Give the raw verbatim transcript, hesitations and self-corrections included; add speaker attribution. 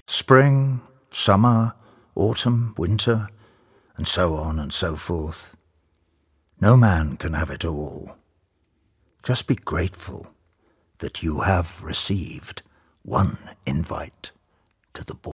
Speaker 1: Spring, summer, autumn, winter, and so on and so forth. No man can have it all. Just be grateful that you have received one invite to the ball.